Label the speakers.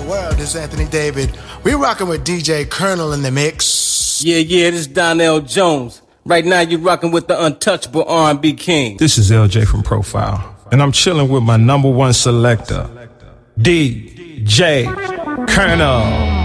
Speaker 1: world. This is Anthony David. We rocking with DJ Colonel in the mix.
Speaker 2: Yeah, this is Donnell Jones. Right now you're rocking with the untouchable R&B king.
Speaker 3: This is LJ from Profile, and I'm chilling with my number one selector, DJ Colonel.